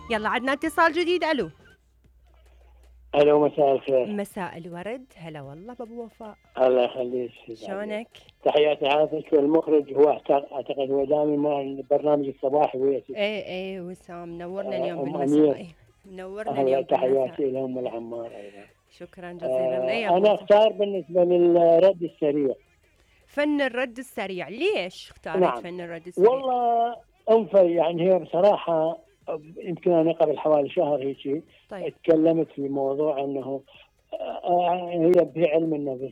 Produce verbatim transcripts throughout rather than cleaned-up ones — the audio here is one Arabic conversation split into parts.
يلا عندنا اتصال جديد. الو. الو مساء الخير. مساء الورد. هلا والله بابو وفاء. الله يخليك. شلونك؟ تحياتي عافيك. والمخرج هو اعتقد هو دائما مع البرنامج الصباحي وياك. ايه ايه وسام منورنا اليوم ام بالمساء. امير. منورنا اليوم بالمساء. تحياتي لهم العمار ايضا. شكرا جزيلا. ايه انا اختار بالنسبه للرد السريع فن الرد السريع. ليش اختارت نعم. فن الرد السريع؟ والله انفي يعني هي بصراحه يمكن انا قبل حوالي شهر هيك طيب. تكلمت في موضوع انه هي بعلم النفس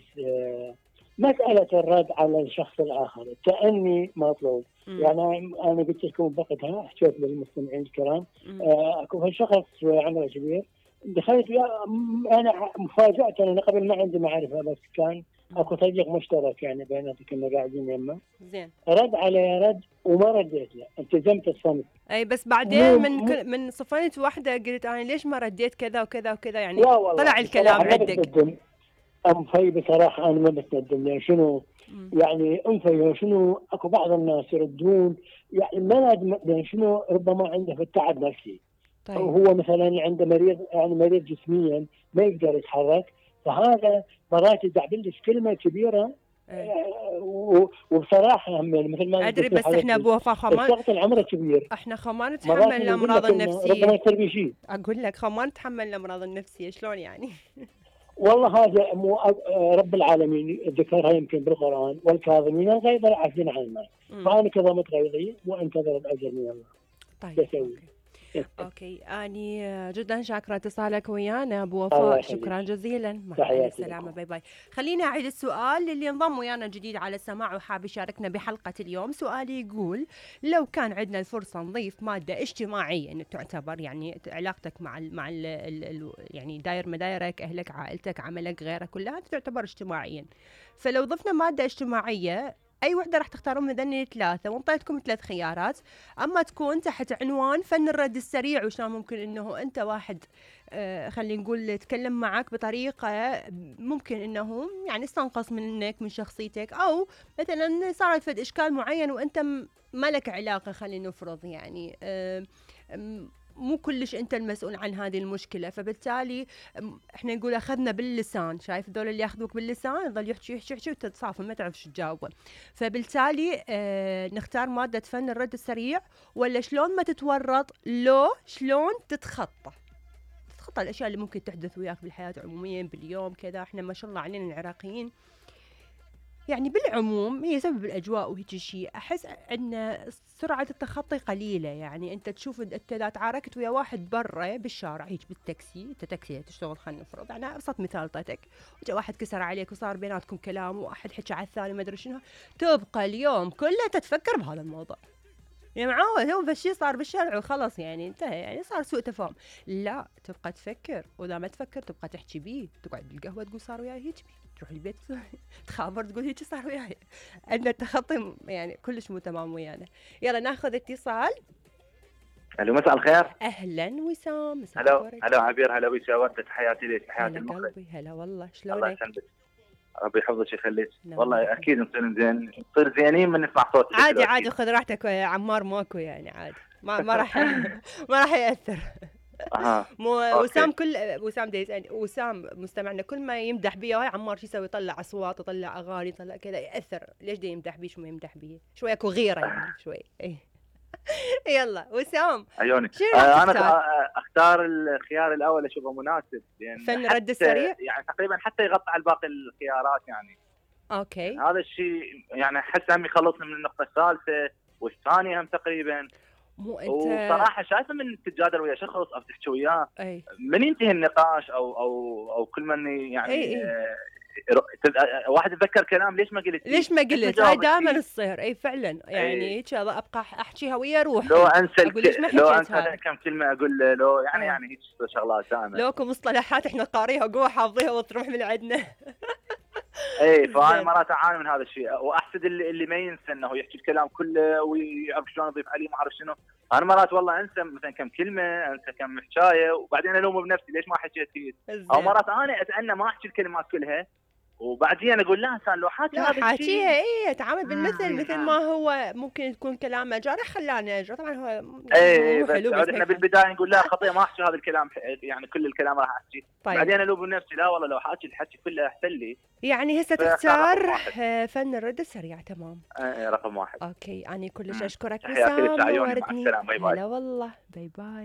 مسألة الرد على الشخص الآخر التأني مطلوب. م. يعني أنا قلت لكم وقتها حكيت للمستمعين الكرام أكو آه شخص عمره كبير دخلت أنا مفاجأة أنا قبل ما عندي معرفة بس كان أكو صديق مشترك يعني بيناتنا كنا قاعدين يمه. زين. رد عليه رد وما رديت له التزمت الصمت. أي بس بعدين من مو من صفنت واحدة قلت أنا ليش ما رديت كذا وكذا وكذا يعني طلع الكلام عندك. أنفي بصراحة أنا ما بتندم يعني شنو م. يعني أنفي شنو أكو بعض الناس يردون يعني ما لازم يعني شنو ربما عنده التعب نفسي. طيب. هو مثلا عنده مريض يعني مريض جسميا ما يقدر يتحرك فهذا مرات يدعبلش كلمة كبيرة. أه. وبصراحة هم مثل ما أدري بس إحنا أبو وفاء خمان الشخص العمر كبير إحنا خمان نتحمل الأمراض النفسية. ربما يصير بشيء. أقول لك خمان نتحمل الأمراض النفسية شلون يعني؟ والله هذا مو رب العالمين ذكرها يمكن بالقرآن والكاظمين الغيظ والعافين عن الناس. فأنا كظمت غيظي وانتظر الأجر من الله. طيب. أوكي. اوكي اني جدا شاكره اتصالك ويانا ابو وفاء. شكرا جزيلا. مع السلامه. باي باي. خلينا اعيد السؤال للي انضم ويانا جديد على السماع وحاب يشاركنا بحلقه اليوم. سؤالي يقول لو كان عندنا الفرصه نضيف ماده اجتماعيه انه تعتبر يعني علاقتك مع ال مع ال ال يعني داير مدايرك اهلك عائلتك عملك غيرها كلها تعتبر اجتماعيا. فلو ضفنا ماده اجتماعيه أي وحدة راح تختارون من ذني الثلاثة وانطيتكم ثلاث خيارات. أما تكون تحت عنوان فن الرد السريع وشلون ممكن إنه أنت واحد آه خلينا نقول تكلم معك بطريقة ممكن إنه يعني استنقص منك من شخصيتك أو مثلا صارت فد إشكال معين وأنت ما لك علاقة خلينا نفرض يعني آه مو كلش انت المسؤول عن هذه المشكله. فبالتالي احنا نقول اخذنا باللسان. شايف ذول اللي ياخذوك باللسان يظل يحكي يحكي يحكي وتتصافى ما تعرف شو تجاوبه. فبالتالي اه نختار ماده فن الرد السريع ولا شلون ما تتورط لو شلون تتخطى تتخطى الاشياء اللي ممكن تحدث وياك بالحياه عموميا باليوم كذا. احنا ما شاء الله علينا العراقيين يعني بالعموم هي سبب الأجواء وهيك شيء أحس أن سرعة التخطي قليلة. يعني أنت تشوف أنت إذا تعاركت ويا واحد برا بالشارع هيك بالتاكسي أنت تاكسي تشتغل خلينا نفرض أنا أبسط مثال طيتك وجا واحد كسر عليك وصار بيناتكم كلام وواحد حكى على الثاني ما أدري شنو تبقى اليوم كله تتفكر بهذا الموضوع. يا معود هو بشي صار بالشارع وخلص يعني انتهى يعني صار سوء تفاهم. لا تبقى تفكر وإذا ما تفكر تبقى تحكي بيه تقعد بالقهوة تقول صار وياي هيك تروح البيت تخابر تقول هيك صار وياي. عندنا التخطي يعني كلش مو تمام ويانا. يلا ناخذ اتصال. الو مساء الخير. اهلا وسام. مساء الو الو عبير. هلا بيك ورده. تحياتي لك. تحياتي المخرج. قلبي هلا والله شلونك؟ الله يسلمك. ربي يحفظك ويخليك. والله اكيد نصير زين نصير زينين من نسمع صوتك. عادي عادي خذ راحتك يا عمار ماكو يعني عادي ما ما راح ما راح ياثر. اها مو وسام كل وسام دايز يعني وسام مستمعنا كل ما يمدح بيه هاي عمار شو يسوي يطلع اصوات يطلع اغاني يطلع كذا ياثر. ليش دا يمدح بيه شو ما يمدح بيه شوي اكو غيره يعني شوي. اي يلا وسام عيوني. آه انا اختار الخيار الاول اشوفه مناسب لان فن رد السريع يعني تقريبا حتى يغطي على باقي الخيارات يعني. اوكي يعني هذا الشيء يعني احس هم يخلصنا من النقطه الثالثه والثانيه هم تقريبا. مو انت وصراحه شايفه من تتجادل ويا شخص او تحكي وياه من ينتهي النقاش او او او كل من يعني أي أي. آه واحد يتذكر كلام ليش ما قلت ليش ما قلت هاي دائما تصير. اي فعلا يعني هيك ابقى احكيها ويا روحي لو انسى لو انسى كم كلمه اقول له لو يعني أي. يعني هيك شغلات ثانيه لو كم مصطلحات احنا قاريها وقوه حافظيها وتروح من عندنا. اي فانا مرات اعاني من هذا الشيء واحسد اللي اللي ما ينسى انه يحكي الكلام كله ويعرف شلون يضيف عليه ما اعرف شنو. انا مرات والله انسى مثلا كم كلمه انسى كم حكايه وبعدين الوم بنفسي ليش ما حكيت. او مرات انا اتأنى ما احكي الكلمات كلها وبعدين اقول لا انسان لو حاكي لا هذا حاكيها الشيء ايه تعامل بالمثل مم، مثل آه. ما هو ممكن يكون كلامه جارح خلاني اجرح طبعا هو ايه مو بس حلو بس عاد احنا هيك. بالبدايه نقول لا خطيه ما احكي هذا الكلام، يعني كل الكلام راح احكي. طيب بعدين الوم بنفسي لا والله لو حاكي الحكي كله احسن لي. يعني هسه فاختار تختار رقم واحد. آه، فن الرد السريع. تمام ايه رقم واحد. اوكي، اني كلش مم. اشكرك تحياتي لك وسام، عيوني، مع نورتني. السلامه، باي باي. هلا والله، باي باي.